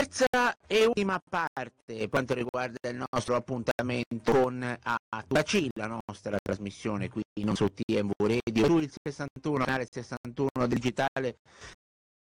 Terza e ultima parte per quanto riguarda il nostro appuntamento con A2C, la nostra trasmissione qui non su TMV Radio, su il 61, canale 61 digitale